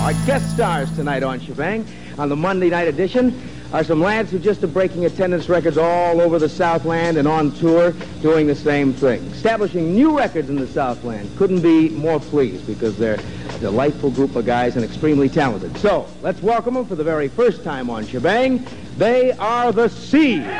Our guest stars tonight on Shebang, on the Monday night edition, are some lads who just are breaking attendance records all over the Southland and on tour doing the same thing. Establishing new records in the Southland. Couldn't be more pleased because they're a delightful group of guys and extremely talented. So, let's welcome them for the very first time on Shebang. They are the Seeds.